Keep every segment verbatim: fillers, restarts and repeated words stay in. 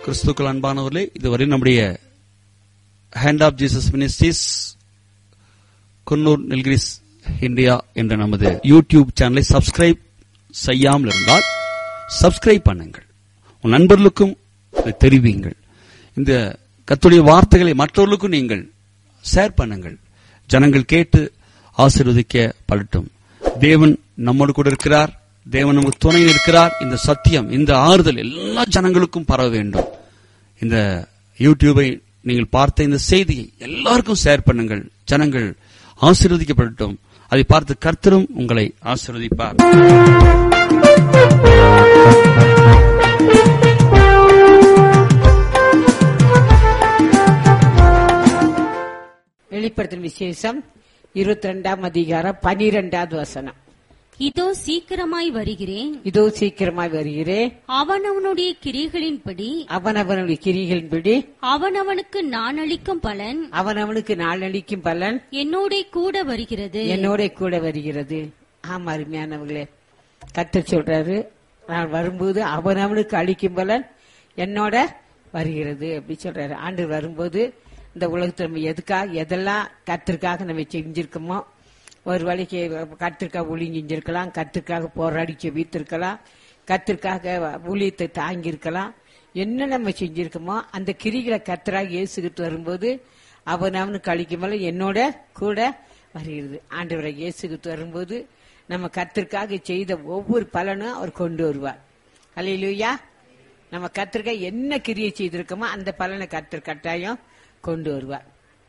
கிறிஸ்துக்கள் அன்பானவர்களே, இதுவரை நம்முடைய hand of Jesus ministries Coonoor Nilgiris India என்ற நமது யூடியூப் சேனலை சப்ஸ்கிரைப் செய்யாமல் இருந்தால் சப்ஸ்கிரைப் பண்ணுங்கள். உன் நண்பர்களுக்கும் தெரிவியுங்கள். இந்த கர்த்தருடைய வார்த்தைகளை மற்றவர்களுக்கும் நீங்கள் ஷேர் பண்ணுங்கள். ஜனங்கள் கேட்டு ஆசீர்வதிக்கப்படட்டும். தேவன் நம்மோடு கூட இருக்கிறார். தேவன் நமக்கு துணை இருக்கிறார். இந்த சத்தியம், இந்த ஆறுதல் எல்லா ஜனங்களுக்கும் பரவ வேண்டும். இந்த யூடியூபை நீங்கள் பார்த்த இந்த செய்தியை எல்லாருக்கும் ஷேர் பண்ணுங்கள். ஜனங்கள் ஆசீர்வதிக்கப்படட்டும். அதை பார்த்து கர்த்தரும் உங்களை ஆசீர்வதிப்பார். வெளிப்படுத்தும் விசேஷம் இருபத்தி ரெண்டாம் அதிகாரம் பனிரெண்டாவது வசனம். இதோ சீக்கிரமாய் வருகிறேன், இதோ சீக்கிரமாய் வருகிறேன், அவனவனுடைய கிரியைகளின்படி அவனவனுடைய கிரிகளின்படி அவனவனுக்கு நான் அளிக்கும் பலன் அவனவனுக்கு நாள் அளிக்கும் பலன் என்னோட கூட வருகிறது என்னோட கூட வருகிறது. ஆமா, அருமையானவர்களே, கர்த்தர் சொல்றாரு, நான் வரும்போது அவனவனுக்கு அளிக்கும் பலன் என்னோட வருகிறது அப்படி சொல்றாரு. ஆண்டு வரும்போது இந்த உலகத்தில் நம்ம எதுக்காக எதெல்லாம் கர்த்தருக்காக நம்ம செஞ்சிருக்கோமோ, ஒரு வழிக்கு கர்த்தருக்காக ஊழியம் செஞ்சிருக்கலாம், கர்த்தருக்காக போராடி செபித்திருக்கலாம், கர்த்தருக்காக ஊழியத்தை தாங்கி இருக்கலாம். என்ன நம்ம செஞ்சிருக்கோமோ அந்த கிரிகளை கர்த்தராக இயேசுகிட்டு வரும்போது அவன் அவனுக்கு அளிக்கும் போல என்னோட கூட வருகிறது. ஆண்டவரை இயேசுகிட்டு வரும்போது நம்ம கர்த்தருக்காக செய்த ஒவ்வொரு பலனும் அவர் கொண்டு வருவார். அல்லேலூயா. நம்ம கர்த்தருக்காக என்ன கிரியை செய்திருக்கோமோ அந்த பலனை கர்த்தர் கட்டாயம் கொண்டு வருவார்.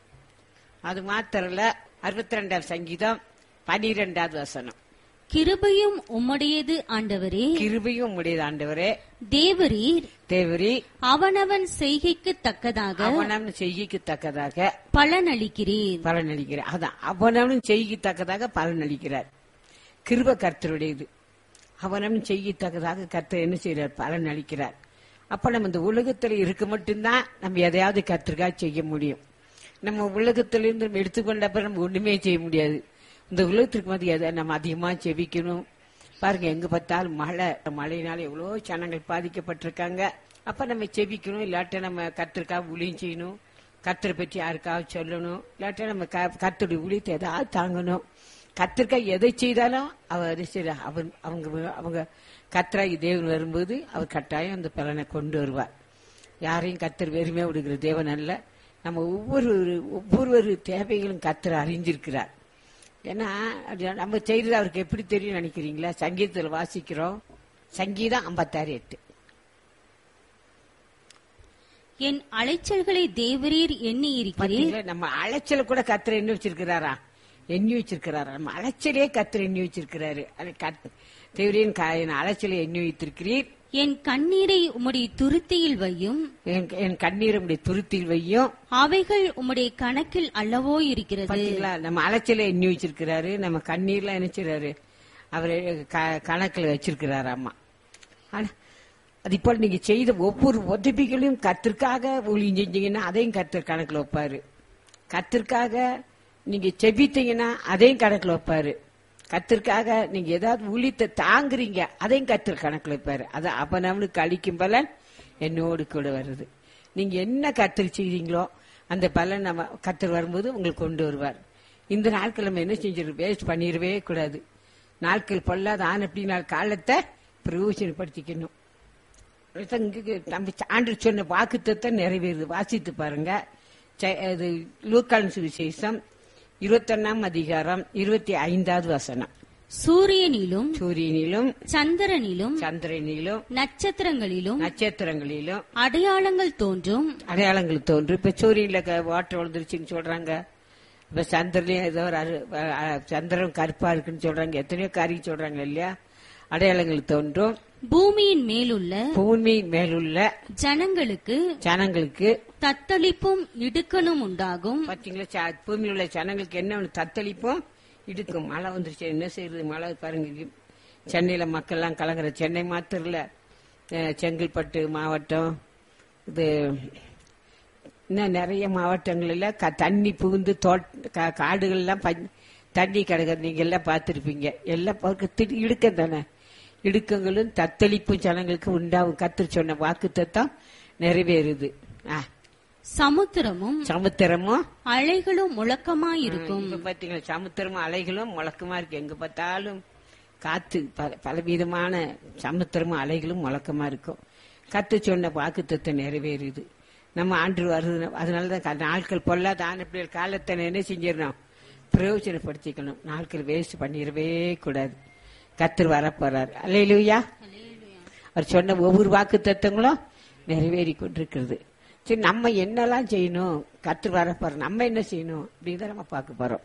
அது மாத்திரல, அறுபத்தி ரெண்டாம் சங்கீதம் பனிரெண்டாவது வசனம். கிருபையும் உம்முடையது ஆண்டவரே, கிருபையும் உம்முடையது ஆண்டவரே, தேவரீர் தேவரீ அவனவன் செய்கைக்கு தக்கதாக அவனவன் செய்கைக்கு தக்கதாக பலன் அளிக்கிறீர். பலன் அளிக்கிறார். அதான், அவனவன் செய்கைக்கு தக்கதாக பலன் அளிக்கிறார். கிருபை கர்த்தருடையது. அவனவன் செய்யத்தக்கதாக கர்த்தர் என்ன செய்யறார்? பலன் அளிக்கிறார். அப்ப நம்ம இந்த உலகத்துல இருக்க மட்டும்தான் நம்ம எதையாவது கர்த்தருக்காக செய்ய முடியும். நம்ம உலகத்திலிருந்து நம்ம எடுத்துக்கொண்டப்ப நம்ம ஒண்ணுமே செய்ய முடியாது. இந்த உலகத்திற்கு வந்து எதை நம்ம அதிகமா செவிக்கணும். பாருங்க, எங்க பார்த்தாலும் மழை, மழையினால எவ்வளோ ஜனங்கள் பாதிக்கப்பட்டிருக்காங்க. அப்ப நம்ம செவிக்கணும். இல்லாட்ட நம்ம கர்த்தருக்காக ஊழியம் செய்யணும், கர்த்தரை பற்றி யாருக்காவது சொல்லணும், இல்லாட்ட நம்ம கர்த்தருடைய ஊழியத்தை ஏதாவது தாங்கணும். கர்த்தருக்காக எதை செய்தாலும் அவர் அவன் அவங்க அவங்க கர்த்தராகி தேவன் வரும்போது அவர் கட்டாயம் அந்த பலனை கொண்டு வருவார். யாரையும் கர்த்தர் வெறுமையா விடுகிற தேவன் அல்ல. நம்ம ஒவ்வொரு ஒவ்வொரு தேவைகளும் கர்த்தர் அறிஞ்சிருக்கிறார். ஏன்னா நம்ம செய்யறது அவருக்கு எப்படி தெரியும் நினைக்கிறீங்களா? சங்கீதத்தில் வாசிக்கிறோம், சங்கீதம் ஐம்பத்தாறு எட்டு. என் அலைச்சல்களை தேவரீர் எண்ணி இருக்கிறீர். நம்ம அலைச்சல கூட கர்த்தர் எண்ணி வச்சிருக்கிறாரா? எண்ணி வச்சிருக்கிறாரா? நம்ம அலைச்சலே கர்த்தர் எண்ணி வச்சிருக்கிறாரு. தேவரின் அலைச்சலை எண்ணி வைத்திருக்கிறீர். என் கண்ணீரை உம்முடைய துருத்தியில் வையும், என் கண்ணீரை உம்முடைய துருத்தியில் வையும், அவைகள் உம்முடைய கணக்கில் அல்லவோ இருக்கிறது. நம்ம அலைச்சலை எண்ணி வச்சிருக்கிறாரு. நம்ம கண்ணீர்லாம் நினைச்சிறாரு அவரு கணக்குல வச்சிருக்கிறாரு. அம்மா, அது இப்போ நீங்க செய்த ஒவ்வொரு உதவிகளையும் கர்த்தருக்காக ஊழியம் செஞ்சீங்கன்னா அதையும் கர்த்தர் கணக்குல வைப்பாரு. கர்த்தருக்காக நீங்க செபித்தீங்கன்னா அதையும் கணக்குல வைப்பாரு. கர்த்தருக்காக நீங்க ஏதாவது ஊழியத்தை தாங்குறீங்க, அதையும் கர்த்தர் கணக்குல வைப்பாரு. அது அவனவனுக்கு அளிக்கும் பலன் என்னோடு கூட வருது. நீங்க என்ன கர்த்தர் செய்றீங்களோ அந்த பலன் நம்ம கர்த்தர் வரும்போது உங்களுக்கு கொண்டு வருவார். இந்த நாட்கள் நம்ம என்ன செஞ்சிருக்கோம்? வேஸ்ட் பண்ணிடவே கூடாது. நாட்கள் பொல்லாத ஆன அப்படி நாள் காலத்தை பிரயோஜனப்படுத்திக்கணும். நம்ம ஆண்டு சொன்ன வாக்குத்தத்தை நிறைவேறுது. வாசித்து பாருங்க. லூக்கான் சுவிசேஷம் இருபத்தி ஒன்னாம் அதிகாரம் இருபத்தி ஐந்தாவது வசனம். சூரியனிலும் சூரியனிலும் சந்திரனிலும் சந்திரனிலும் நட்சத்திரங்களிலும் நட்சத்திரங்களிலும் அடையாளங்கள் தோன்றும் அடையாளங்கள் தோன்றும். இப்ப சூரியன்ல வாட்டர் விழுந்துருச்சுன்னு சொல்றாங்க. இப்ப சந்திரலையும் ஏதோ சந்திரன் கருப்பா இருக்குன்னு சொல்றாங்க. எத்தனையோ காரியம் சொல்றாங்க இல்லையா? அடையாளங்கள் தோன்றும். பூமியின் மேலுள்ள பூமியின் மேலுள்ள ஜனங்களுக்கு ஜனங்களுக்கு தத்தளிப்பும் இடுக்கணும் உண்டாகும். பாத்தீங்களா? பூமியில் உள்ள ஜனங்களுக்கு என்ன தத்தளிப்பும் இடுக்கும். மழை வந்துருச்சு, என்ன செய்யறது? மழை பாருங்க, சென்னையில மக்கள் எல்லாம் கலங்குற. சென்னை மாத்திரம் இல்ல, செங்கல்பட்டு மாவட்டம், இது இன்னும் நிறைய மாவட்டங்கள்ல தண்ணி புகுந்து காடுகள்லாம் தண்ணி கிடக்குறது நீங்க எல்லாம் பார்த்திருப்பீங்க. எல்லாம் இடுக்கம் தானே. இடுக்கங்களும் தத்தளிப்பும் ஜனங்களுக்கு உண்டாகும். கர்த்தர் சொன்ன வாக்கு தத்தம் நிறைவேறுது. ஆ, சமுத்திரமும் சமுத்திரமும் அலைகளும் முழக்கமாயிருக்கும். இப்ப பாத்தீங்களா, சமுத்திரமும் அலைகளும் முழக்கமா இருக்கு. எங்க பார்த்தாலும் காத்து பல- பலவிதமான சமுத்திரமும் அலைகளும் முழக்கமா இருக்கும். கத்து சொன்ன வாக்குத்தத்தை நிறைவேறுது. நம்ம ஆண்டு வருது. அதனாலதான் க- நாட்கள் பொல்லாத ஆனப்பிள்ளைகள் காலத்தை என்ன செஞ்சிடணும், பிரயோஜனப்படுத்திக்கணும். நாட்கள் வேஸ்ட் பண்ணிடவே கூடாது. கத்தர் வரப்போறார். அல்லேலூயா. அவர் சொன்ன ஒவ்வொரு வாக்கு தத்துவங்களும் நிறைவேறி கொண்டிருக்கிறது. சரி, நம்ம என்னெல்லாம் செய்யணும், கத்தர் வரப்போறோம், நம்ம என்ன செய்யணும் அப்படிதான் நம்ம பார்க்க போறோம்.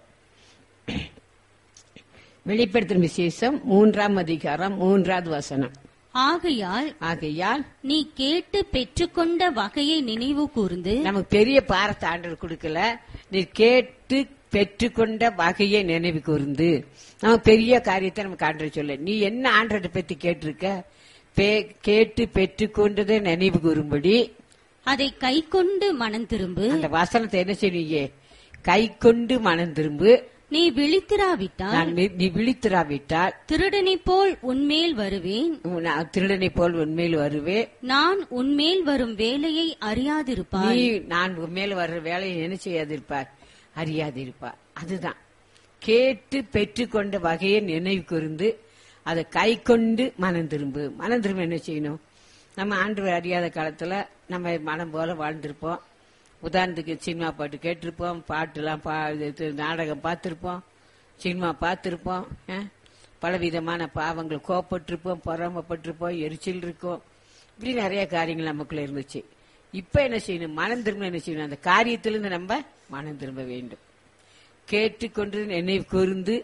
வெளிப்படுத்தும் விசேஷம் மூன்றாம் அதிகாரம் மூன்றாவது வசனம். ஆகையால் ஆகையால் நீ கேட்டு பெற்றுக்கொண்ட வகையை நினைவு கூர்ந்து நமக்கு பெரிய பாரத்தை ஆண்டவர் கொடுக்கல, நீ கேட்டு பெற்றுக்கொண்ட வகையை நினைவு கூர்ந்து. நம்ம பெரிய காரியத்தை நமக்கு ஆண்டவர் சொல்ல, நீ என்ன ஆண்டவரை பத்தி கேட்டிருக்க, பே- கேட்டு பெற்றுக்கொண்டதை நினைவு கூறும்படி அதை கை கொண்டு மனம் திரும்பு. அந்த வசனத்தை என்ன செய்வீங்க, கை கொண்டு மனம் திரும்பு. நீ விழித்திராவிட்டால் நான் வி- நீ விழித்திராவிட்டால் திருடனைப் போல் உன்மேல் வருவேன். நான் திருடனை போல் உன்மேல் வருவேன். நான் உன்மேல் வரும் வேலையை அறியாதிருப்பாய். நீ நான் உன்மேல் வர்ற வேலையை என்ன செய்யாதிருப்பார், அறியாதிருப்பார். அதுதான் கேட்டு பெற்றுக்கொண்ட வகையை நினைவு கூர்ந்து அதை கை கொண்டு மனம் திரும்பு. மனம் திரும்ப என்ன செய்யணும், நம்ம ஆண்டவர் அறியாத காலத்துல நம்ம மனம் போல வாழ்ந்திருப்போம். உதாரணத்துக்கு சினிமா பாட்டு கேட்டிருப்போம், பாட்டுலாம் பா இது நாடகம் பார்த்திருப்போம், சினிமா பார்த்திருப்போம். அஹ், பலவிதமான பாவங்கள், கோபப்பட்டிருப்போம், பொறாமப்பட்டிருப்போம், எரிச்சல் இருக்கும். இப்படி நிறைய காரியங்கள் நமக்குள்ள இருந்துச்சு. இப்ப என்ன செய்யணும், மனம் திரும்ப என்ன செய்யணும், அந்த காரியத்திலிருந்து நம்ம மனம் திரும்ப வேண்டும். கேட்டுக்கொண்டு நினைவு கூர்ந்து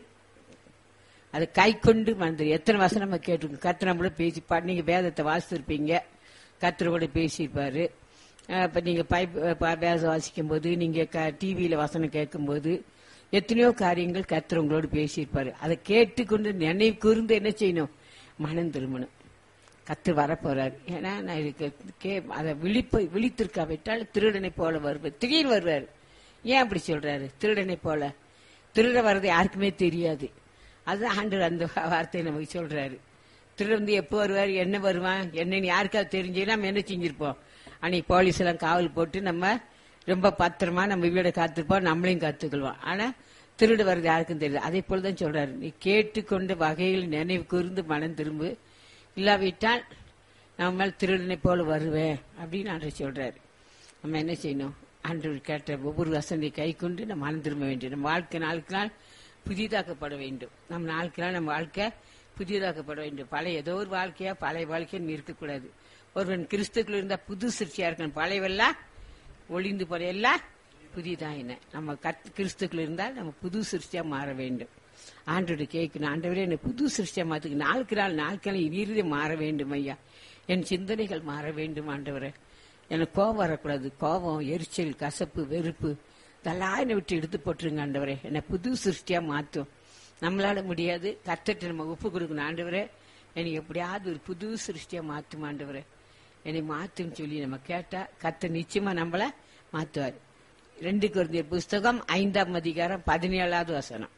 அது கை கொண்டு மறந்து. எத்தனை வருஷம் நம்ம கேட்டிருக்கோம், கர்த்தர் நம்மளோட பேசி பா- நீங்க வேதத்தை வாசித்திருப்பீங்க, கர்த்தரோட பேசியிருப்பாரு. அஹ் இப்ப நீங்க பைப் ப- வேதம் வாசிக்கும் போது, நீங்க டிவியில வசனம் கேட்கும் போது எத்தனையோ காரியங்கள் கர்த்தர் உங்களோட பேசியிருப்பாரு. அதை கேட்டுக்கொண்டு நினைவு கூர்ந்து என்ன செய்யணும், மனம் திரும்பணும். கர்த்தர் வரப்போறாரு. ஏன்னா நான் இதுக்கு கே அதை விழிப்ப விழித்திருக்காவிட்டால் திருடனை போல வருவார். திடீர்னு வருவாரு. ஏன் அப்படி சொல்றாரு, திருடனை போல? திருட வர்றது யாருக்குமே தெரியாது. அதுதான் ஆண்டவர் அந்த வார்த்தையை நமக்கு சொல்றாரு. திருடன் வந்து எப்போ வருவார், என்ன வருவான், என்னன்னு யாருக்காவது தெரிஞ்சு நம்ம என்ன செஞ்சிருப்போம், அன்னைக்கு போலீஸ் எல்லாம் காவல் போட்டு நம்ம ரொம்ப பத்திரமா நம்ம வீட காத்திருப்போம், நம்மளையும் காத்துக்கொள்வோம். ஆனா திருடு வர்றது யாருக்கும் தெரியாது. அதே போலதான் சொல்றாரு, நீ கேட்டுக்கொண்ட வகையில் நினைவு கூர்ந்து மனம் திரும்பு, இல்லாவிட்டால் நம்ம மேல் திருடனை போல வருவேன் அப்படின்னு ஆண்டவர் சொல்றாரு. நம்ம என்ன செய்யணும், ஆண்டவர் கேட்ட ஒவ்வொரு வசனத்தை கை கொண்டு நம்ம மனம் திரும்ப வேண்டும். நம்ம வாழ்க்கை நாளுக்கு நாள் புதிதாக்கப்பட வேண்டும். நம்ம நாளுக்கு நாள் நம்ம வாழ்க்கை புதிதாக்கப்பட வேண்டும். பழைய ஏதோ ஒரு வாழ்க்கையா பழைய வாழ்க்கைன்னு இருக்கக்கூடாது. ஒருவன் கிறிஸ்துக்குள்ள இருந்தா புது சிருஷ்டியா இருக்கணும். பழையவெல்லாம் ஒளிந்து போற எல்லாம் புதிதா என்ன. நம்ம கத் கிறிஸ்துக்குள்ள இருந்தா நம்ம புது சிருஷ்டியா மாற வேண்டும். ஆண்டோட கேட்கணும், ஆண்டவரே என்ன புது சிருஷ்டியா மாத்துக்கு, நாளுக்கு நாள் நாட்கள் இறுதி மாற வேண்டும் ஐயா, என் சிந்தனைகள் மாற வேண்டும் ஆண்டவரே. எனக்கு கோபம் வரக்கூடாது. கோபம், எரிச்சல், கசப்பு, வெறுப்பு இதெல்லாம் என்னை விட்டு எடுத்து போட்டுருங்க ஆண்டவரே. என்னை புது சிருஷ்டியா மாத்தும். நம்மளால முடியாது, கர்த்தர்ட்ட நம்ம ஒப்பு கொடுக்கணும். ஆண்டவரே என்னை எப்படியாவது ஒரு புது சிருஷ்டியா மாத்தும் ஆண்டவரே, என்னை மாத்துன்னு சொல்லி நம்ம கேட்டா கர்த்தர் நிச்சயமா நம்மள மாத்துவார். ரெண்டு கொரிந்தியர் புஸ்தகம் ஐந்தாம் அதிகாரம் பதினேழாவது வசனம்.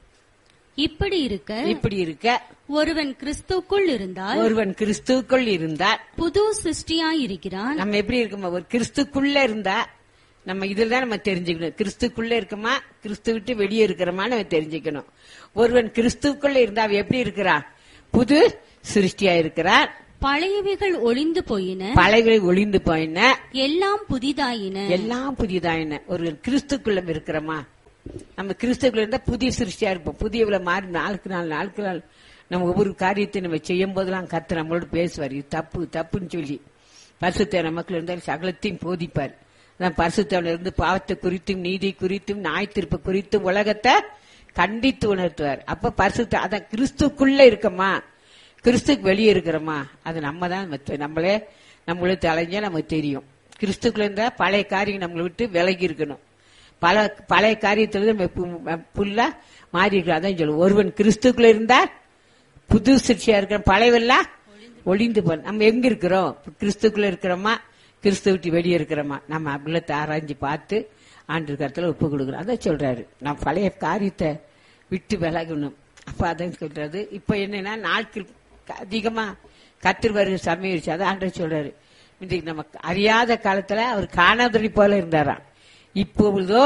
இப்படி இருக்க இப்படி இருக்க ஒருவன் கிறிஸ்துக்குள் இருந்தால் ஒருவன் கிறிஸ்துக்குள் இருந்தால் புது சிருஷ்டியாயிருக்கிறான். நம்ம எப்படி இருக்கோமா, ஒரு கிறிஸ்துக்குள்ள இருந்தா நம்ம இதுலதான் நம்ம தெரிஞ்சுக்கணும். கிறிஸ்துக்குள்ள இருக்கமா, கிறிஸ்து விட்டு வெளியே இருக்கிறோமா நம்ம தெரிஞ்சுக்கணும். ஒருவன் கிறிஸ்துக்குள்ள இருந்தா அவன் எப்படி இருக்கிறான், புது சிருஷ்டியா இருக்கிறான். பழையவைகள் ஒளிந்து போயின, பழையவை ஒளிந்து போயின, எல்லாம் புதிதாயின. எல்லாம் புதியதாயின. ஒரு கிறிஸ்துக்குள்ள இருக்கிறோமா, நம்ம கிறிஸ்துக்குள்ள இருந்தா புதிய சிருஷ்டியா இருப்போம். புதியவளை மாறி நாளுக்கு நாள் நாளுக்கு நாள் நம்ம ஒவ்வொரு காரியத்தை நம்ம செய்யும் போதெல்லாம் கர்த்தர் நம்மளோட பேசுவார். இது தப்பு தப்புன்னு சொல்லி பரிசுத்த நமக்குள்ள இருந்தால் சகலத்தையும் போதிப்பார். பரிசுத்தவன் இருந்து பாவத்தை குறித்தும் நீதி குறித்தும் நியாய தீர்ப்பு குறித்தும் உலகத்தை கண்டித்து உணர்த்துவார். அப்ப பரிசுத்த அதான் கிறிஸ்துக்குள்ள இருக்கமா, கிறிஸ்துக்கு வெளியே இருக்கிறோமா, அது நம்ம தான் நம்மளே நம்மளுக்கு அலைஞ்சா நமக்கு தெரியும். கிறிஸ்துக்குள்ள இருந்தா பழைய காரியம் நம்மளை விட்டு விலகி இருக்கணும். பல பழைய காரியத்துல புல்லா மாறி இருக்கிறோம். அதான் சொல்லுவோம், ஒருவன் கிறிஸ்துக்குள்ள இருந்தா புது சிருஷ்டியா இருக்கிற, பழையவெல்லாம் ஒளிந்து போ. நம்ம எங்க இருக்கிறோம், கிறிஸ்துக்குள்ள இருக்கிறோமா, கிறிஸ்து விட்டு வெளியே இருக்கிறோமா, நம்ம உள்ளத்தை ஆராய்ஞ்சு பார்த்து ஆண்டு கருத்துல ஒப்பு கொடுக்குறோம். அதான் சொல்றாரு, நான் பழைய காரியத்தை விட்டு விலகணும். அப்ப அதான் சொல்றாரு. இப்ப என்னன்னா நாட்கள் அதிகமா கத்திர வருகிற சமயம். அதான் ஆண்டு சொல்றாரு, இன்றைக்கு நமக்கு அறியாத காலத்துல அவர் காணாதொழி போல இருந்தாராம். இப்பொழுதோ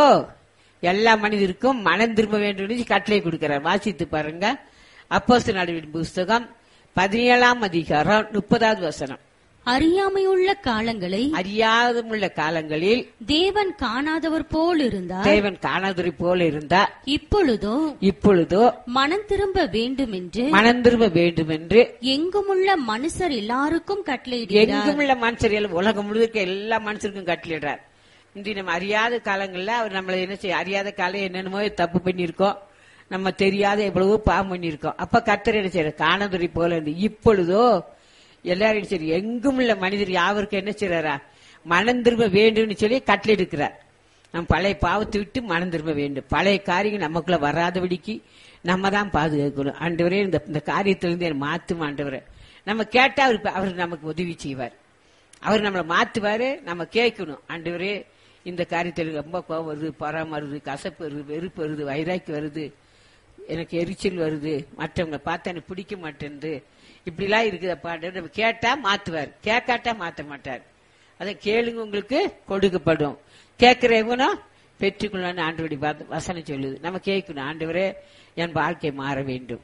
எல்லா மனிதருக்கும் மனம் திரும்ப வேண்டும் கட்டளை கொடுக்கிறார். வாசித்து பாருங்க. அப்போஸ்தலர் நடவடிக்கைகளின் புஸ்தகம் பதினேழாம் அதிகாரம் முப்பதாவது வசனம். அறியாமையுள்ள காலங்களை அறியாதமுள்ள காலங்களில் தேவன் காணாதவர் போல் இருந்தார். தேவன் காணாதவர் போல இருந்தார். இப்பொழுதோ இப்பொழுதோ மனம் திரும்ப வேண்டும் என்று மனம் திரும்ப வேண்டும் என்று எங்குமுள்ள மனுஷர் எல்லாருக்கும் கட்டளையிடுகிறார். எங்குமுள்ள மனுஷர் உலகம் முழுக்க எல்லா மனுஷருக்கும் கட்டளையிடுறார். இன்று நம்ம அறியாத காலங்கள்ல அவர் நம்மள என்ன செய்ய, அறியாத காலம் என்னென்னமோ தப்பு பண்ணிருக்கோம், நம்ம தெரியாத எவ்வளவோ பாவம் பண்ணிருக்கோம். அப்ப கர்த்தர் என்ன செய்யற, காணாதவரை போல இருந்து இப்பொழுதோ எல்லாரும் சரி எங்கும் உள்ள மனிதர் யாவருக்கு என்ன செய்யறாரா, மனம் திரும்ப வேண்டும் சொல்லி கட்டளை எடுக்கிறார். நம்ம பழைய பாவத்தை விட்டு மனம் திரும்ப வேண்டும். பழைய காரியம் நமக்குள்ள வராதபடிக்கு நம்ம தான் பாதுகாக்கணும். ஆண்டவரே இந்த இந்த காரியத்திலிருந்து மாத்தும் ஆண்டவரை நம்ம கேட்டா அவர் அவர் நமக்கு உதவி செய்வார். அவர் நம்மளை மாத்துவாரு. நம்ம கேட்கணும், ஆண்டவரே இந்த காரியத்தில் ரொம்ப கோபம் வருது, பொறாம வருது, கசப்பு வருது, வெறுப்பு வருது, வைராக்கி வருது, எனக்கு எரிச்சல் வருது, மற்றவங்களை பார்த்தா எனக்கு பிடிக்க மாட்டேன்து, இப்படிலாம் இருக்குதப்பா. நம்ம கேட்டா மாத்துவார், கேட்காட்டா மாத்த மாட்டார். அதை கேளுங்க உங்களுக்கு கொடுக்கப்படும், கேட்கிறவனும் பெற்றுக்கொள்ளு ஆண்டவருடைய வசனம் சொல்லுது. நம்ம கேட்கணும், ஆண்டவரே என் வாழ்க்கை மாற வேண்டும்.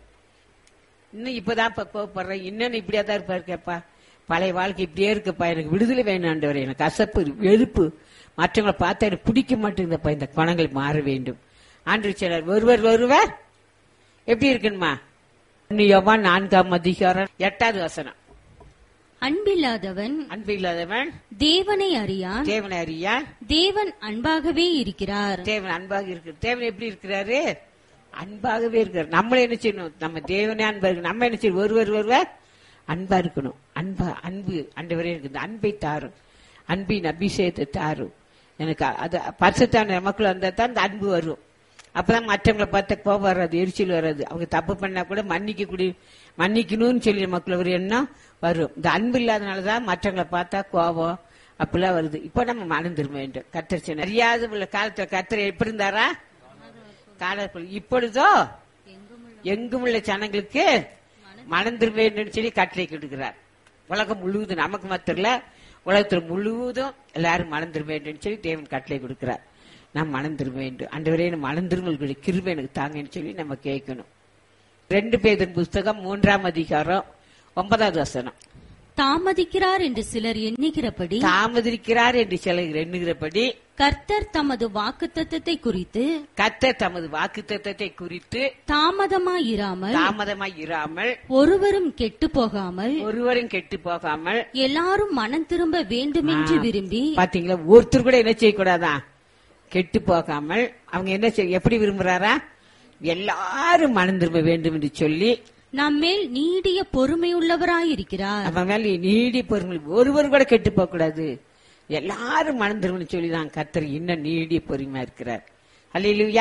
இன்னும் இப்பதான் கோவப்படுறேன், இன்னும் இப்படியா தான் இருப்பாரு கேப்பா, பழைய வாழ்க்கை இப்படியே இருக்குப்பா, எனக்கு விடுதலை வேணும் ஆண்டவரே, எனக்கு கசப்பு வெறுப்பு மற்றவங்களை பார்த்தா எனக்கு பிடிக்க மாட்டேங்குதப்பா, இந்த குணங்கள் மாற வேண்டும். ஆண்டவர் சொன்னார், ஒருவர் ஒருவர் எப்படி இருக்குமா, யோவான் நான்காம் அதிகாரம் எட்டாவது வசனம். அன்பில்லாதவன் அன்பில்லாதவன் தேவனை அறியான், தேவனை அறியான், தேவன் அன்பாகவே இருக்கிறார். தேவன் அன்பாக இருக்கிறார். தேவன் எப்படி இருக்கிறாரு, அன்பாகவே இருக்கிறார். நம்மள என்ன செய்யணும், நம்ம தேவனே அன்பா இருக்கு, நம்ம என்ன செய்யணும், ஒருவர் ஒருவர் அன்பா இருக்கணும். அன்பா அன்பு ஆண்டவரே இருக்குது, அன்பை தாரும், அன்பின் அபிஷேகத்தை தாரும். எனக்கு அது பரிசுத்தான நமக்குள்ள வந்தா தான் இந்த அன்பு வரும். அப்பதான் மற்றவங்களை பார்த்த கோபம் வராது, எரிச்சல் வராது. அவங்க தப்பு பண்ணா கூட மன்னிக்க கூடிய மன்னிக்கணும்னு சொல்லி நமக்குள்ள ஒரு எண்ணம் வரும். இந்த அன்பு இல்லாதனாலதான் மற்றவங்களை பார்த்தா கோபம் அப்படிலாம் வருது. இப்ப நம்ம மனம் திரும்ப வேண்டும். கர்த்தர் அறியாத உள்ள காலத்துல கர்த்தர் எப்படி இருந்தாரா, காலத்தில் இப்பொழுதோ எங்கும் உள்ள ஜனங்களுக்கு மனம் திரும்ப வேண்டும் சொல்லி கட்டளை கொடுக்கிறார். உலகம் முழுவதும், நமக்கு மாத்திரம் இல்ல, உலகத்துல முழுவதும் எல்லாரும் மனம் திரும்ப வேண்டும் சொல்லி தேவன் கட்டளை கொடுக்கிறார். நாம் மனம் திரும்ப வேண்டும். ஆண்டவரே மனம் திரும்ப கிருபை எனக்கு தாங்கன்னு சொல்லி நம்ம கேட்கணும். ரெண்டு பேரின் புஸ்தகம் மூன்றாம் அதிகாரம் ஒன்பதாவது வசனம். தாமதிக்கிறார் என்று சிலர் எண்ணுகிறபடி தாமதிக்கிறார் என்று சிலர் எண்ணுகிறபடி கர்த்தர் தமது வாக்குத்தத்தத்தை குறித்து கர்த்தர் தமது வாக்குத்தத்தத்தை குறித்து தாமதமாயிராமல் தாமதமாயிராமல் ஒருவரும் கெட்டு போகாமல் ஒருவரும் கெட்டு போகாமல் எல்லாரும் மனம் திரும்ப வேண்டும் என்று விரும்பி. பாத்தீங்களா, ஒருத்தர் கூட என்ன செய்யக்கூடாதான், கெட்டு போகாமல். அவங்க என்ன செய்ய எப்படி விரும்புறாரா, எல்லாரும் மனம் திரும்ப வேண்டும் என்று சொல்லி நம்மேல் நீடிய பொறுமையுள்ளவராயிருக்கிறார். நம்ம மேல நீடிய பொறுமை, ஒருவர் கூட கெட்டு போக கூடாது, எல்லாரும் மனம் திரும்பணும் சொல்லி தான் கர்த்தர் இன்னும் நீடிய பொறுமையா இருக்கிறார். அல்லேலூயா.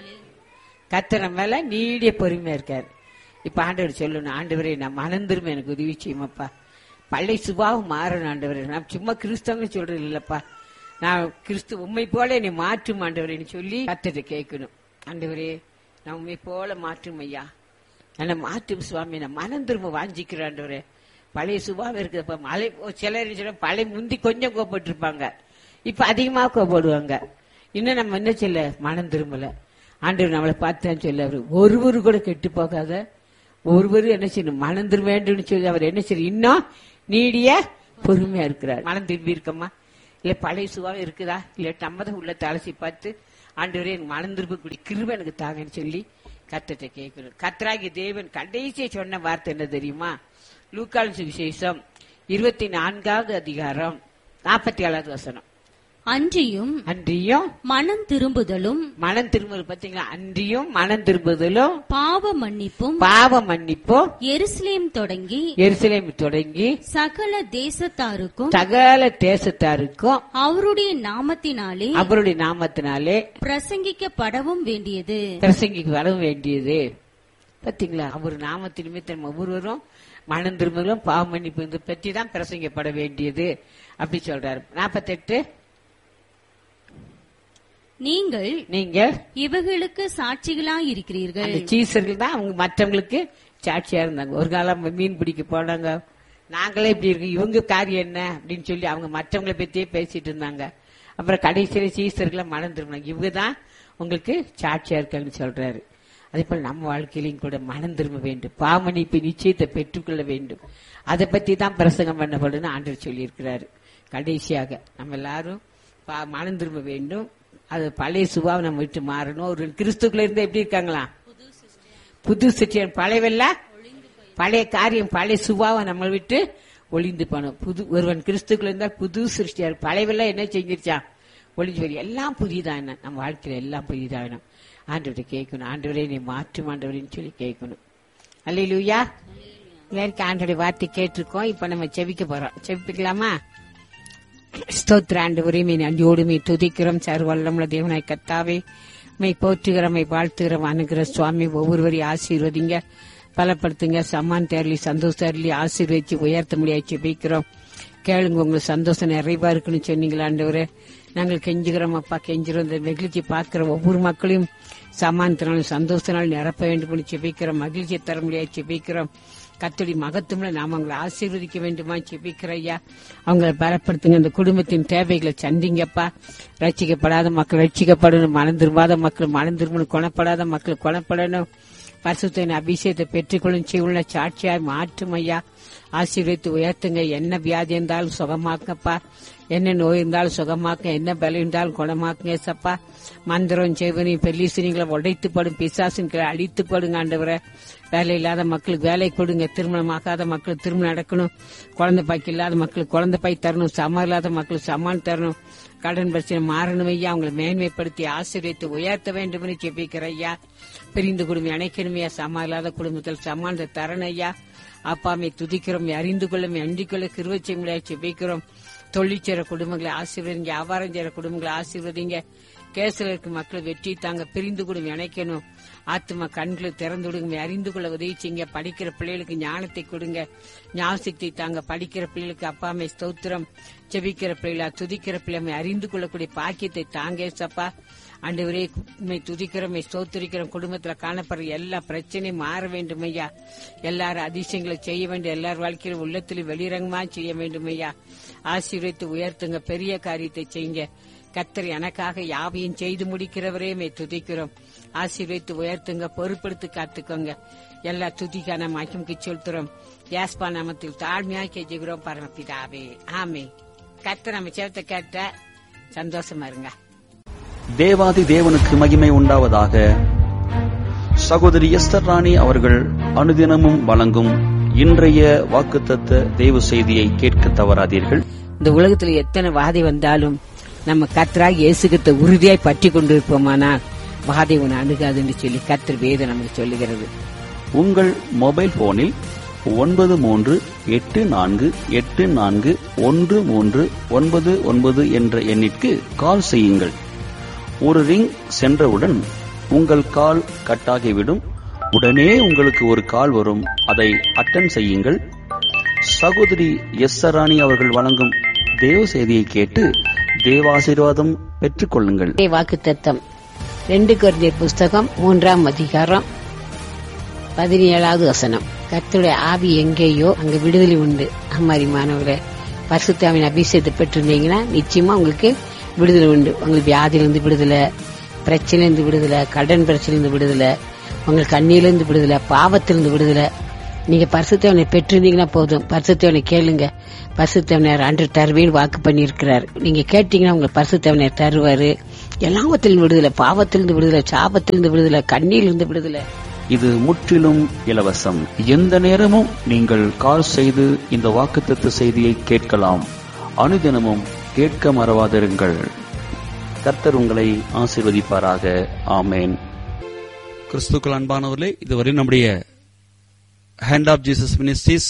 கர்த்தர் நம்ம மேல நீடிய பொறுமையா இருக்காரு. இப்ப ஆண்டவர் சொல்லணும், ஆண்டவரே நான் மனம் திரும்ப எனக்கு உதவி செய்யுமாப்பா, பழைய சுபாவம் மாறணும் ஆண்டவரே, நான் சும்மா கிறிஸ்தவங்க சொல்றது இல்லப்பா, நான் கிறிஸ்து உண்மை போல என்னை மாற்றும் ஆண்டவரேன்னு சொல்லி கர்த்தரை கேட்கணும். ஆண்டவரே நான் உண்மை போல மாற்றும் ஐயா, என்ன மாற்றும் சுவாமி, நான் மனம் திரும்ப வாஞ்சிக்கிறேன் ஆண்டவரே. பழைய சுபாவம் இருக்குதுப்பா, மழை சிலர் பழைய முந்தி கொஞ்சம் கோபப்பட்டு இருப்பாங்க, இப்ப அதிகமா கோபப்படுவாங்க. இன்னும் நம்ம என்ன சொல்ல, மனம் திரும்பல. ஆண்டவர் நம்மளை பார்த்தான் சொல்ல, அவரு ஒருவரு கூட கெட்டு போகாத, ஒருவரு என்ன செய்யணும், மனம் திரும்ப வேண்டும் சொல்லி அவர் என்ன செய்ய இன்னும் நீடிய பொறுமையா இருக்கிறார். மனம் திரும்பி இருக்கமா, இல்ல பழைய சுபாவம் இருக்குதா, இல்ல நம்ம தான் உள்ள தலசி பார்த்து ஆண்டவரே எனக்கு மனம் திரும்ப கூடிய கிருபை எனக்கு தாங்கன்னு சொல்லி கர்த்தரை கேட்கணும். கர்த்தராகிய தேவன் கடைசியை சொன்ன வார்த்தை என்ன தெரியுமா, லூக்கால் சுவிசேஷம் இருபத்தி நான்காவது அதிகாரம் நாற்பத்தி ஏழாவது வசனம். அன்றியும் அன்றியும் மனம் திரும்புதலும் மனம் திரும்புதல் பாத்தீங்களா, அன்றியும் மனம் திரும்புதலும் பாவ மன்னிப்பும் பாவ மன்னிப்பும் எருசலேம் தொடங்கி எருசலேம் தொடங்கி சகல தேசத்தாருக்கும் சகல தேசத்தாருக்கும் அவருடைய நாமத்தினாலே அவருடைய நாமத்தினாலே பிரசங்கிக்கப்படவும் வேண்டியது பிரசங்கிக்கப்படவும் வேண்டியது. பாத்தீங்களா, அவர் நாமத்தின் நிமித்தம் ஒவ்வொருவரும் மனம் திரும்புதலும் பாவ மன்னிப்பு இதை பற்றி தான் பிரசங்கிக்கப்பட வேண்டியது அப்படி சொல்றாரு. நாற்பத்தெட்டு நீங்கள் நீங்கள் இவர்களுக்கு சாட்சிகளாய் இருக்கிறீர்கள். சீசர்கள் தான் அவங்க மற்றவங்களுக்கு சாட்சியா இருந்தாங்க. ஒரு காலம் மீன் பிடிக்க போனாங்க, நாங்களே இப்படி இருக்கு, இவங்க காரியம் என்ன அப்படின்னு சொல்லி அவங்க மற்றவங்களை பத்தியே பேசிட்டு இருந்தாங்க. அப்புறம் கடைசியில சீசர்களை மனம் திரும்பினாங்க. இவங்கதான் உங்களுக்கு சாட்சியா இருக்காங்கன்னு சொல்றாரு. அதே போல நம்ம வாழ்க்கையிலையும் கூட மனம் திரும்ப வேண்டும், பாவமன்னிப்பு நிச்சயத்தை பெற்றுக்கொள்ள வேண்டும். அதை பத்தி தான் பிரசங்கம் பண்ணப்படுன்னு ஆண்டவர் சொல்லி இருக்கிறாரு. கடைசியாக நம்ம எல்லாரும் மனம் திரும்ப வேண்டும். அது பழைய சுபாவை நம்ம விட்டு மாறணும். ஒரு கிறிஸ்துக்குள்ள இருந்தா எப்படி இருக்காங்களா? புது சிற்றியன். பழையவல்ல பழைய காரியம், பழைய சுபாவை நம்ம விட்டு ஒளிந்து போனோம். புது ஒருவன் கிறிஸ்துக்குள்ள இருந்தால் புது சிருஷ்டியார். பழையவெல்லாம் என்ன செஞ்சிருச்சா? ஒளிஞ்சு போய் எல்லாம் புதிதான நம்ம வாழ்க்கையில எல்லாம் புதிதாகணும். ஆண்டவரை கேட்கணும், ஆண்டவரே நீ மாற்றும் ஆண்டவரின்னு சொல்லி கேட்கணும். அல்லேலூயா. எல்லாருக்கும் ஆண்டவருடைய வார்த்தை கேட்டிருக்கோம். இப்ப நம்ம செவிக்க போறோம். செவிக்கலாமா? ஸ்தோத்திர ஆண்டவரே, மீ நன்றியோடு மீ துதிக்கிறோம். சர்வல்லமுள்ள தேவனாய் கர்த்தாவே, மெய் போற்றுகிறோம், மெய் வாழ்த்துகிறோம். அனுகிற சுவாமி ஒவ்வொருவரையும் ஆசீர்வதிங்க, பலப்படுத்துங்க. சம்மான் தேரலி சந்தோஷ தேரலி ஆசீர்வதிச்சு உயர்த்த முடியாது ஜெபிக்கிறோம். கேளுங்க, உங்களுக்கு சந்தோஷம் நிறைவா இருக்குன்னு சொன்னீங்களா ஆண்டவரே. நாங்கள் கெஞ்சுகிறோம் அப்பா, கெஞ்சுறோம். இந்த மகிழ்ச்சி பார்க்கிற ஒவ்வொரு மக்களையும் சமானத்தினாலும் சந்தோஷத்தினாலும் நிரப்ப வேண்டும் ஜெபிக்கிறோம். மகிழ்ச்சியை தர முடியாது ஜெபிக்கிறோம். கர்த்தருடைய மகத்துவம்ல நாம் அவங்களை ஆசீர்வதிக்க வேண்டுமா ஜெபிக்கிற ஐயா. அவங்களை பலப்படுத்துங்க. இந்த குடும்பத்தின் தேவைகளை சந்திங்கப்பா. ரட்சிக்கப்படாத மக்கள் ரட்சிக்கப்படணும், மனம் திரும்பாத மக்கள் மனம் திரும்பணும், குணப்படாத மக்கள் குணப்படணும். பரிசுத்த அபிஷேகத்தை பெற்றுக்கொள்ளும் செய்யுள்ள சாட்சியாய் மாற்றும் ஐயா. ஆசீர்வதித்து உயர்த்துங்க. என்ன வியாதி இருந்தாலும் சுகமாக்கப்பா, என்ன நோய் இருந்தாலும் சுகமாக்க, என்ன பலம் இருந்தாலும் குணமாக்குங்க சப்பா. மந்திரம் செய்வனி பெல்லிசினிகளை உடைத்துப்படும், பிசாசின்களை அழித்துப்படுங்க ஆண்டவரை. வேலை இல்லாத மக்களுக்கு வேலை கொடுங்க, திருமணமாகாத மக்களுக்கு திருமணம் நடக்கணும், குழந்தை பாய்க்கு இல்லாத மக்களுக்கு குழந்தை பாய் தரணும், சமான் இல்லாத மக்களுக்கு சமான் தரணும், கடன் பிரச்சனை மாறணும் ஐயா. அவங்களை மேன்மைப்படுத்தி ஆசீர்வதித்து உயர்த்த வேண்டும் என்று ஜெபிக்கிற ஐயா. பிரிந்து குடும்பம் அணைக்கணுமையா, சமா இல்லாத குடும்பத்தில் சமானத்தை தரணும் ஐயா. அப்பாமை துதிக்கிறோம், அறிந்து கொள்ளும் அண்டிக் கொள்ள கிருவச்சை முடியாது ஜெபிக்கிறோம். தொழில் செய்ற குடும்பங்களை ஆசீர்வதிங்க, வியாபாரம் செய்யற குடும்பங்களை ஆசீர்வதிங்க. கேசல இருக்க மக்கள் வெற்றி தாங்க, பிரிந்து குடும்பம் இணைக்கணும். ஆத்மா கண்களை திறந்து விடுங்க, அறிந்து கொள்ள உதவி செய்யுங்க. படிக்கிற பிள்ளைகளுக்கு ஞானத்தை கொடுங்க, ஞாபகத்தை தாங்க. படிக்கிற பிள்ளைகளுக்கு அப்பாமை ஸ்தோத்திரம். செபிக்கிற பிள்ளைகளா துதிக்கிற பிள்ளைமை அறிந்து கொள்ளக்கூடிய பாக்கியத்தை தாங்க சப்பா. ஆண்டவரே துதிக்கிறோம், ஸ்தோத்திரிக்கிறோம். குடும்பத்துல காணப்படுற எல்லா பிரச்சனையும் மாற வேண்டும் ஐயா. எல்லாரும் அதிசயங்களை செய்ய வேண்டும், எல்லார் வாழ்க்கையிலும் உள்ளத்திலும் வெளிரங்கமா செய்ய வேண்டும் ஐயா. ஆசீர்வதித்து உயர்த்துங்க, பெரிய காரியத்தை செய்யுங்க. கர்த்தர் எனக்காக யாவையும் செய்து முடிக்கிறவரே மே துதிக்கிறோம். ஆசீர்வதித்து உயர்த்துங்க, பொறுப்படுத்தி காத்துக்கோங்க. எல்லா துதிக்கான மகிமைக்கு செலுத்துறோம். யாஸ்பா நாமத்தில் தாழ்மையா கெஞ்சுகிறோம் பரமபிதாவே, ஆமே. கர்த்தர் நம்ம சேவத்தை கேட்ட சந்தோஷமா இருங்க. தேவாதி தேவனுக்கு மகிமை உண்டாவதாக. சகோதரி எஸ்தர் ராணி அவர்கள் அனுதினமும் வழங்கும் இன்றைய வாக்குத்தத்த தேவ செய்தியை கேட்க தவறாதீர்கள். இந்த உலகத்துல எத்தனை வாதை வந்தாலும் நம்ம கர்த்தராக இயேசுகிட்ட உறுதியாய் பற்றி கொண்டிருப்போமானால் வாதை உன்னை அணுகாதுன்னு சொல்லி கர்த்தர் வேதம் நமக்கு சொல்லுகிறது. உங்கள் மொபைல் போனில் ஒன்பது மூன்று எட்டு நான்கு எட்டு நான்கு ஒன்று மூன்று ஒன்பது ஒன்பது என்ற எண்ணிற்கு கால் செய்யுங்கள். ஒரு ரிங் சென்றவுடன் உங்கள் கால் கட்டாகிவிடும். உடனே உங்களுக்கு ஒரு கால் வரும், அதை அட்டன் செய்யுங்கள். சகோதரி எஸ் ராணி அவர்கள் வழங்கும் தேவ செய்தியை கேட்டு தேவாசீர்வாதம் பெற்றுக் கொள்ளுங்கள். வாக்குத்தத்தம் ரெண்டு கொரிந்தியர் புஸ்தகம் மூன்றாம் அதிகாரம் பதினேழாவது வசனம். கர்த்தருடைய ஆவி எங்கேயோ அங்க விடுதலை உண்டு. அம்மாரி மாணவர்களே, பரிசுத்தாவின் அபிஷேகத்தை பெற்றிருந்தீங்கன்னா நிச்சயமா உங்களுக்கு விடுதலை உண்டு. உங்களுக்கு வியாதியிலிருந்து விடுதலை, பிரச்சனையிலிருந்து விடுதலை, கடன் பிரச்சனையிலிருந்து விடுதலை, உங்களுக்கு கண்ணியிலிருந்து விடுதலை, பாவத்திலிருந்து விடுதலை. நீங்க பரிசுத்தவனை பெற்றிருந்தீங்கன்னா போதும். பரிசுத்தவனை கேளுங்க. பரிசுத்தவனர் அன்று தருவேன்னு வாக்கு பண்ணியிருக்கிறார். நீங்க கேட்டீங்கன்னா உங்களுக்கு பரிசுத்தவனர் தருவாரு. எல்லாவத்திலிருந்து விடுதலை, பாவத்திலிருந்து விடுதலை, சாபத்திலிருந்து விடுதலை, கண்ணியிலிருந்து விடுதலை. இது முற்றிலும் இலவசம். எந்த நேரமும் நீங்கள் கால் செய்து இந்த வாக்குத்தத்த செய்தியை கேட்கலாம். அனுதினமும் கேட்க மறவாதிருங்கள். கர்த்தர் உங்களை ஆசீர்வதிப்பாராக. ஆமேன். கிறிஸ்துக்கள் அன்பானவர்களே, இதுவரை நம்முடைய hand of Jesus ministries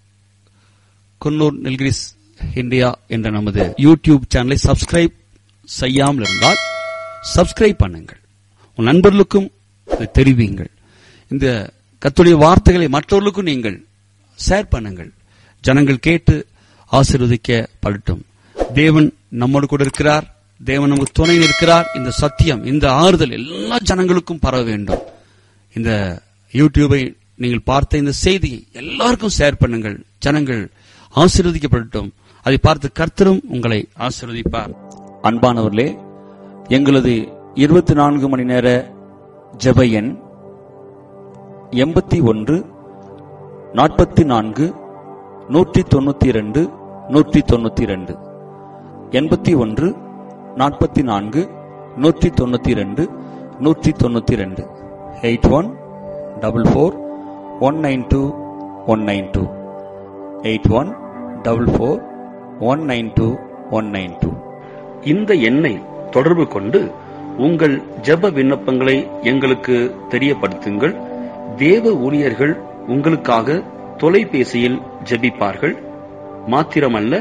Coonoor Nilgiris India என்ற நமது யூடியூப் சேனலை சப்ஸ்கிரைப் செய்யாமல் இருந்தால் சப்ஸ்கிரைப் பண்ணுங்கள். உன் நண்பர்களுக்கும் தெரிவிங்கள். இந்த கர்த்தருடைய வார்த்தைகளை மற்றவர்களுக்கும் நீங்கள் ஷேர் பண்ணுங்கள். ஜனங்கள் கேட்டு ஆசீர்வதிக்கப்படட்டும். தேவன் நம்மோடு கூட இருக்கிறார். தேவன் நமக்கு துணை இருக்கிறார். இந்த சத்தியம், இந்த ஆறுதல் எல்லா ஜனங்களுக்கும் பரவ வேண்டும். இந்த யூடியூபை நீங்கள் பார்த்த இந்த செய்தியை எல்லாருக்கும் ஷேர் பண்ணுங்கள். ஜனங்கள் ஆசீர்வதிக்கப்படட்டும். அதை பார்த்து கர்த்தரும் உங்களை ஆசீர்வதிப்பார். அன்பானவர்களே, எங்களது இருபத்தி நான்கு மணி நேர ஜெப எண் எண்பத்தி ஒன்று நாற்பத்தி நான்கு நூற்றி தொண்ணூத்தி இரண்டு நூற்றி தொண்ணூத்தி இரண்டு எண்பத்தி ஒன்று நாற்பத்தி நான்கு நூற்றி தொண்ணூத்தி இரண்டு நூற்றி தொண்ணூத்தி இரண்டு eight one double four one nine two one nine two eight one double four one nine two one nine two. இந்த எண்ணை தொடர்பு கொண்டு உங்கள் ஜெப விண்ணப்பங்களை எங்களுக்கு தெரியப்படுத்துங்கள். தேவ ஊழியர்கள் உங்களுக்காக தொலைபேசியில் ஜெபிப்பார்கள். மாத்திரமல்ல,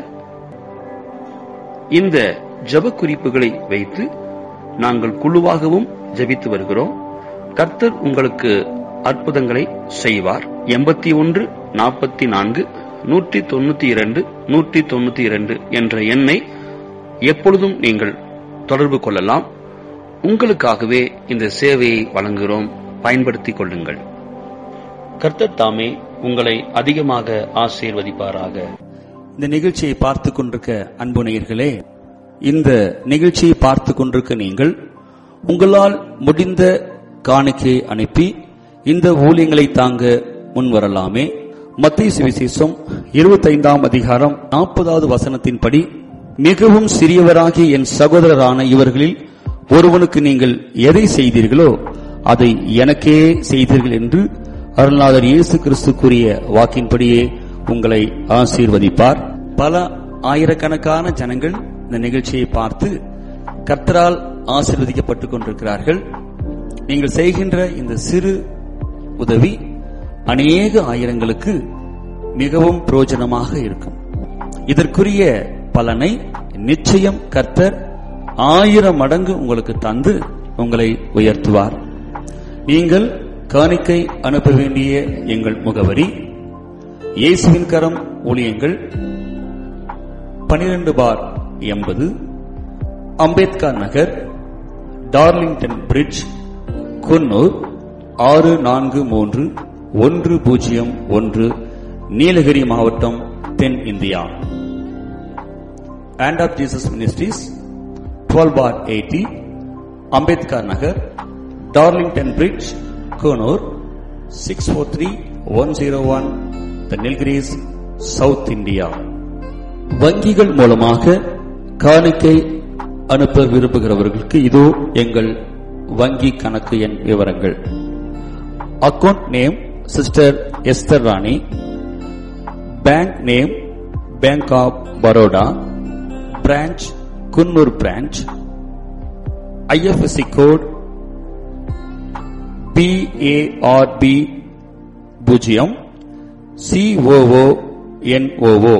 இந்த ஜெப குறிப்புகளை வைத்து நாங்கள் குழுவாகவும் ஜெபித்து வருகிறோம். கர்த்தர் உங்களுக்கு அற்புதங்களை செய்வார். எண்பத்தி ஒன்று நாற்பத்தி நான்கு நூற்றி தொண்ணூத்தி இரண்டு நூற்றி தொண்ணூத்தி இரண்டு என்ற எண்ணை எப்பொழுதும் நீங்கள் தொடர்பு கொள்ளலாம். உங்களுக்காகவே இந்த சேவையை வழங்குகிறோம். பயன்படுத்திக் கொள்ளுங்கள். கர்த்தர் தாமே உங்களை அதிகமாக ஆசீர்வதிப்பாராக. இந்த நிகழ்ச்சியை பார்த்துக் கொண்டிருக்க அன்பு நேயர்களே, இந்த நிகழ்ச்சியை பார்த்துக் கொண்டிருக்க நீங்கள் உங்களால் முடிந்த காணிக்கை அனுப்பி இந்த ஊழியங்களை தாங்க முன்வரலாமே. மத்தேயு சுவிசேஷம் இருபத்தி ஐந்தாம் அதிகாரம் நாற்பதாவது வசனத்தின்படி, மிகவும் சிறியவராகிய என் சகோதரரான இவர்களில் ஒருவனுக்கு நீங்கள் எதை செய்தீர்களோ அதை எனக்கே செய்தீர்கள் என்று அருள்நாதர் இயேசு கிறிஸ்து கூறிய வாக்கின்படியே உங்களை ஆசீர்வதிப்பார். பல ஆயிரக்கணக்கான ஜனங்கள் இந்த நிகழ்ச்சியை பார்த்து கர்த்தரால் ஆசீர்வதிக்கப்பட்டுக் கொண்டிருக்கிறார்கள். நீங்கள் செய்கின்ற இந்த சிறு உதவி அநேக ஆயிரங்களுக்கு மிகவும் பிரயோஜனமாக இருக்கும். இதற்குரிய பலனை நிச்சயம் கர்த்தர் ஆயிரம் மடங்கு உங்களுக்கு தந்து உங்களை உயர்த்துவார். நீங்கள் காணிக்கை அனுப்ப வேண்டிய எங்கள் முகவரி: இயேசுவின் கரம் ஊழியங்கள், பனிரெண்டு பார் எண்பது, அம்பேத்கர் நகர், டார்லிங்டன் பிரிட்ஜ், குன்னூர் ஆறு நான்கு மூன்று ஒன்று பூஜ்ஜியம் ஒன்று, நீலகிரி மாவட்டம், தென் India. Hand of Jesus Ministries, twelve bar eighty, Ambedkar Nagar, Darlington Bridge, Konur, six four three one zero one, The Nilgiris, South India. வங்கிகள் மூலமாக காணிக்கை அனுப்ப விரும்புகிறவர்களுக்கு இதோ எங்கள் வங்கி கணக்கு எண் விவரங்கள். Account name sister Esther Rani, bank name bank of Baroda, branch Coonoor branch, IFSC code B A R B பூஜ்ஜியம் சிஓஓ என்ஓஓ.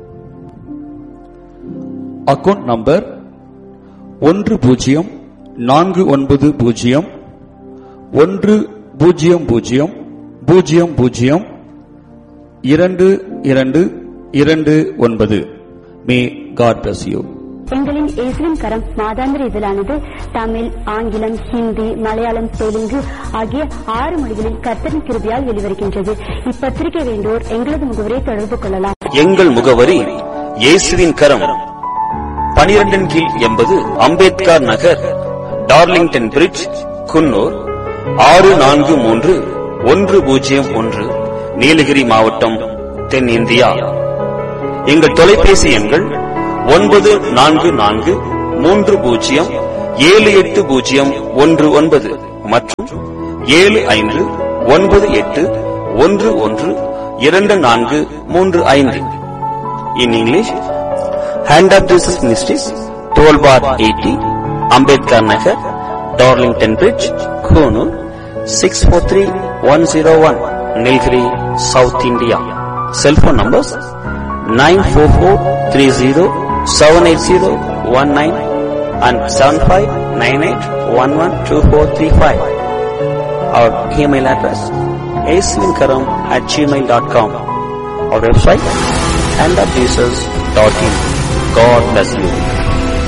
அக்கவுண்ட் நம்பர் ஒன்று பூஜ்ஜியம் நான்கு ஒன்பது பூஜ்ஜியம் ஒன்று பூஜ்ஜியம் பூஜ்ஜியம் பூஜ்ஜியம் பூஜ்ஜியம் இரண்டு இரண்டு இரண்டு ஒன்பது. May God bless you. எங்களின் இயேசுவின் கரம் மாதாந்திர இதழானது தமிழ், ஆங்கிலம், ஹிந்தி, மலையாளம், தெலுங்கு ஆகிய ஆறு மொழிகளில் கர்த்தரின் கிருபையால் வெளிவருகின்றது. இப்பத்திரிகை வேண்டோர் எங்களது முகவரியை தொடர்பு கொள்ளலாம். எங்கள் முகவரி: இயேசுவின் கரம், பனிரெண்டின் கீழ் எண்பது, அம்பேத்கர் நகர், டார்லிங்டன் பிரிட்ஜ், குன்னூர் ஆறு நான்கு மூன்று ஒன்று பூஜ்ஜியம் ஒன்று, நீலகிரி மாவட்டம், தென் இந்தியா. எங்கள் தொலைபேசி எண்கள் ஒன்பது நான்கு நான்கு மூன்று பூஜ்ஜியம் ஏழு எட்டு பூஜ்ஜியம் ஒன்று ஒன்பது மற்றும் ஏழு ஐந்து ஒன்பது எட்டு ஒன்று ஒன்று இரண்டு நான்கு மூன்று ஐந்து. In English, Hand of Jesus Ministries, twelve bar eighty, Ambedkar Nagar, Darlington Bridge, Konur, six four three one zero one, Nilgiri, South India. Cell phone numbers nine four four three zero seven eight zero one nine and seven five nine eight one one two four three five. Our email address aswinkaram at gmail dot com. Our website hand of jesus dot in. God bless you.